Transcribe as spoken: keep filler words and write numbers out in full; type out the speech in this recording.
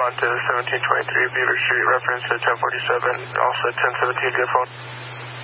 respond to seventeen twenty-three Beaver Street, reference to ten forty-seven, also ten seventeen, good phone.